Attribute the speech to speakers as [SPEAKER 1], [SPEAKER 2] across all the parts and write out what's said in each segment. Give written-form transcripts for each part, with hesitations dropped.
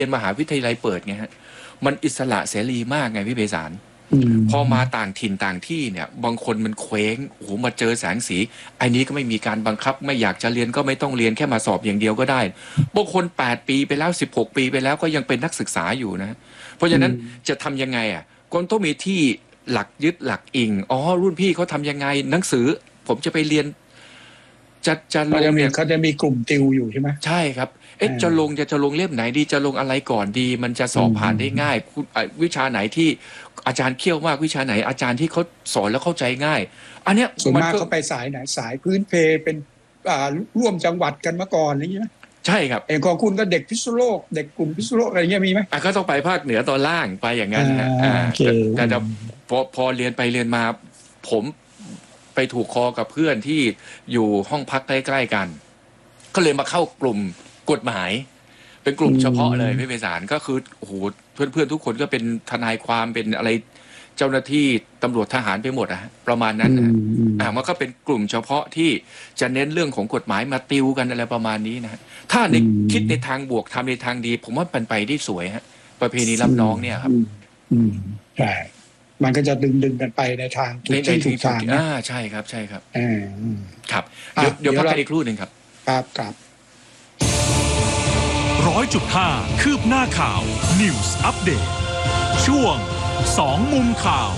[SPEAKER 1] เป็นมหาวิทยาลัยเปิดไงฮะมันอิสระเสรีมากไงพี่เบสารพอมาต่างถิ่นต่างที่เนี่ยบางคนมันเคว้งโอ้โหมาเจอแสงสีไอ้นี้ก็ไม่มีการบังคับไม่อยากจะเรียนก็ไม่ต้องเรียนแค่มาสอบอย่างเดียวก็ได้บางคน8 ปีไปแล้ว16 ปีไปแล้วก็ยังเป็นนักศึกษาอยู่นะเพราะฉะนั้นจะทำยังไงก็ต้องมีที่หลักยึดหลักอิงรุ่นพี่เขาทำยังไงหนังสือผมจะไปเรียนจะลงเนี่ย
[SPEAKER 2] เขาจะมีกลุ่มติวอยู่ใช่ไหม
[SPEAKER 1] ใช่ครับจะลงเล่มไหนดีจะลงอะไรก่อนดีมันจะสอบผ่านได้ง่ายวิชาไหนที่อาจารย์เขี้ยวมากวิชาไหนอาจารย์ที่เขาสอนแล้วเข้าใจง่ายอันเนี้ย
[SPEAKER 2] ส่วนมากเขาไปสายไหนสายพื้นเพเป็นร่วมจังหวัดกันมาก่อนอะไรอย่างเงี้ย
[SPEAKER 1] ใช่ครับ
[SPEAKER 2] ของคุณก็เด็กพิษณุโลกเด็กกลุ่มพิษณุโลกอะไรเงี้ยมีไหม
[SPEAKER 1] ก็ต้องไปภาคเหนือตอนล่างไปอย่างนั้นฮะแต่พอเรียนไปเรียนมาผมไปถูกคอกับเพื่อนที่อยู่ห้องพักใกล้ๆกันก็เลยมาเข้ากลุ่มกฎหมายเป็นกลุ่มเฉพาะเลยพี่เบสารก็คือโอ้โหเพื่อนๆทุกคนก็เป็นทนายความเป็นอะไรเจ้าหน้าที่ตำรวจทหารไปหมดประมาณนั้นมันก็เป็นกลุ่มเฉพาะที่จะเน้นเรื่องของกฎหมายมาติวกันอะไรประมาณนี้นะถ้าคิดในทางบวกทำในทางดีผมว่าเป็นไปได้สวยฮะประเพณีรับน้องเนี่ยครับ
[SPEAKER 2] ใช่มันก็จะดึงกันไปในทางถูกที่ถูกทาง
[SPEAKER 1] ใช่ครับใช่ครับครับเดี๋ยวพักกันอีกครู่หนึ่งครับ
[SPEAKER 2] ครับ
[SPEAKER 3] 100.5 คืบหน้าข่าว News Update ช่วง2 มุมข่าว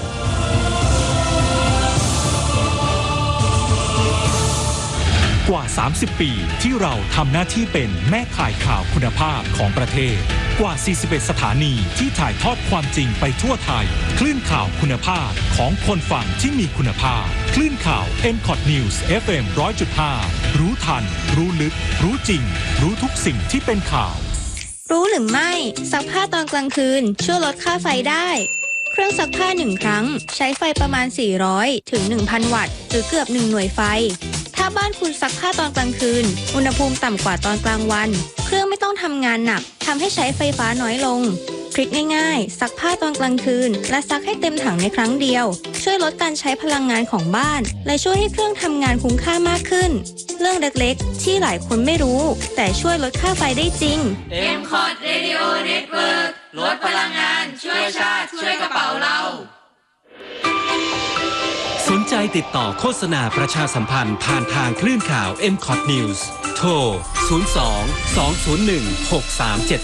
[SPEAKER 3] กว่า30 ปีที่เราทำหน้าที่เป็นแม่ข่ายข่าวคุณภาพของประเทศกว่า41สถานีที่ถ่ายทอดความจริงไปทั่วไทยคลื่นข่าวคุณภาพของคนฟังที่มีคุณภาพคลื่นข่าว MCOT News FM 100.5 รู้ทันรู้ลึกรู้จริงรู้ทุกสิ่งที่เป็นข่าว
[SPEAKER 4] รู้หรือไม่ซักผ้าตอนกลางคืนช่วยลดค่าไฟได้เครื่องซักผ้า1 ครั้งใช้ไฟประมาณ400 ถึง 1,000 วัตต์หรือเกือบ1 หน่วยไฟถ้าบ้านคุณซักผ้าตอนกลางคืนอุณหภูมิต่ำกว่าตอนกลางวันเครื่องไม่ต้องทำงานหนักทำให้ใช้ไฟฟ้าน้อยลงทริคง่ายๆซักผ้าตอนกลางคืนและซักให้เต็มถังในครั้งเดียวช่วยลดการใช้พลังงานของบ้านและช่วยให้เครื่องทำงานคุ้มค่ามากขึ้นเรื่องเล็กๆที่หลายคนไม่รู้แต่ช่วยลดค่าไฟได้จริง
[SPEAKER 5] MCOT Radio Network ลดพลังงานช่วยชาติช่วยกระเป๋าเรา
[SPEAKER 6] สนใจติดต่อโฆษณาประชาสัมพันธ์ผ่านทางคลื่นข่าว MCOT News โทร 02 201 6373